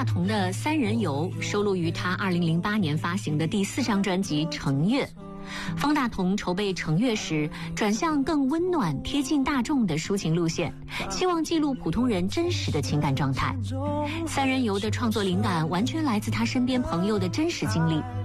同的《三人游》收录于他2008年发行的第4张专辑《橙月》。方大同筹备《橙月》时，转向更温暖、贴近大众的抒情路线，希望记录普通人真实的情感状态。《三人游》的创作灵感完全来自他身边朋友的真实经历。